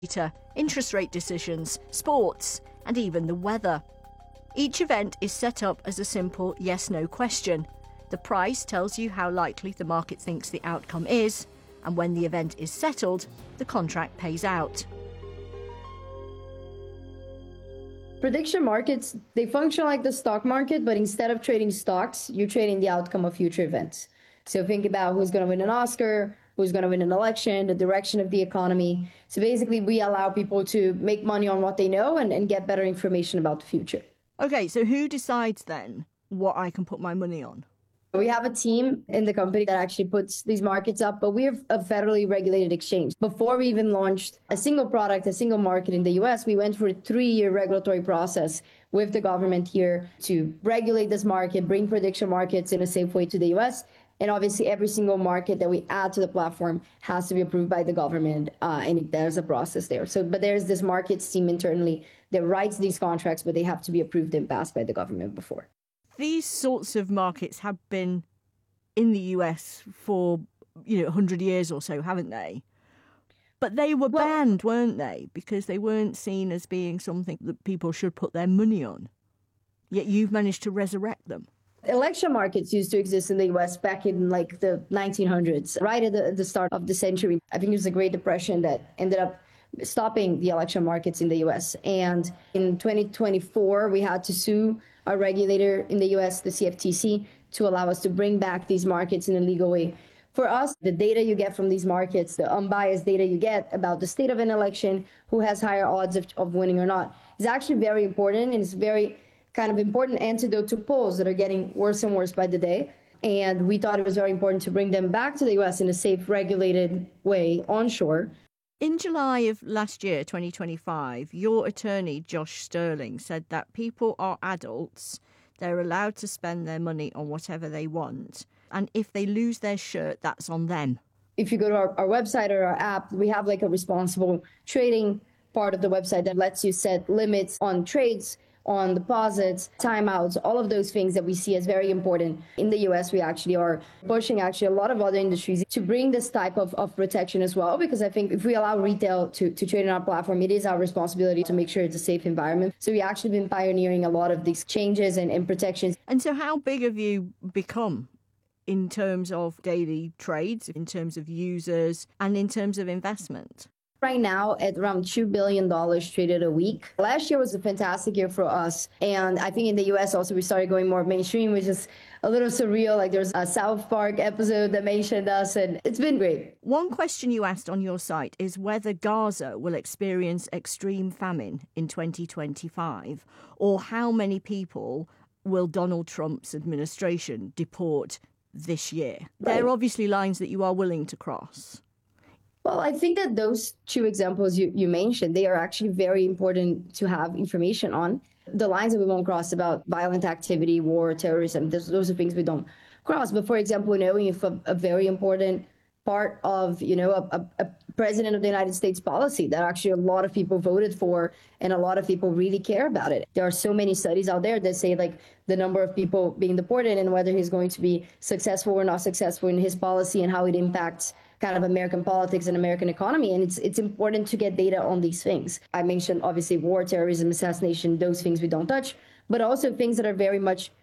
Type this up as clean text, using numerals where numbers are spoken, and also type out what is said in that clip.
data, interest rate decisions, sports, and even the weather. Each event is set up as a simple yes-no question. The price tells you how likely the market thinks the outcome is, and when the event is settled, the contract pays out. Prediction markets, they function like the stock market, but instead of trading stocks, you're trading the outcome of future events. So think about who's going to win an Oscar, who's going to win an election, the direction of the economy. So basically, we allow people to make money on what they know and get better information about the future. Okay, so who decides then what I can put my money on? We have a team in the company that actually puts these markets up, but we're a federally regulated exchange. Before we even launched a single product, a single market in the US, we went through a 3-year regulatory process with the government here to regulate this market, bring prediction markets in a safe way to the US. And obviously, every single market that we add to the platform has to be approved by the government, and there's a process there. But there's this markets team internally that writes these contracts, but they have to be approved and passed by the government before. These sorts of markets have been in the US for 100 years or so, haven't they? But they were banned, weren't they? Because they weren't seen as being something that people should put their money on. Yet you've managed to resurrect them. Election markets used to exist in the US back in the 1900s, right at the start of the century. I think it was the Great Depression that ended up stopping the election markets in the US. And in 2024, we had to sue our regulator in the US, the CFTC, to allow us to bring back these markets in a legal way. For us, the data you get from these markets, the unbiased data you get about the state of an election, who has higher odds of winning or not, is actually very important, and it's very kind of important antidote to polls that are getting worse and worse by the day. And we thought it was very important to bring them back to the US in a safe, regulated way onshore. In July of last year, 2025, your attorney, Josh Sterling, said that people are adults. They're allowed to spend their money on whatever they want. And if they lose their shirt, that's on them. If you go to our website or our app, we have a responsible trading part of the website that lets you set limits on trades, on deposits, timeouts, all of those things that we see as very important. In the US, we actually are pushing a lot of other industries to bring this type of protection as well, because I think if we allow retail to trade on our platform, it is our responsibility to make sure it's a safe environment. So we've actually been pioneering a lot of these changes and protections. And so how big have you become in terms of daily trades, in terms of users, and in terms of investment? Right now, at around $2 billion traded a week. Last year was a fantastic year for us. And I think in the US also, we started going more mainstream, which is a little surreal. There's a South Park episode that mentioned us, and it's been great. One question you asked on your site is whether Gaza will experience extreme famine in 2025, or how many people will Donald Trump's administration deport this year? Right. They're obviously lines that you are willing to cross. Well, I think that those two examples you mentioned, they are actually very important to have information on. The lines that we won't cross about violent activity, war, terrorism, those are things we don't cross. But for example, knowing if a very important part of, a president of the United States policy that actually a lot of people voted for and a lot of people really care about it. There are so many studies out there that say the number of people being deported and whether he's going to be successful or not successful in his policy and how it impacts kind of American politics and American economy. And it's important to get data on these things. I mentioned, obviously, war, terrorism, assassination, those things we don't touch, but also things that are very much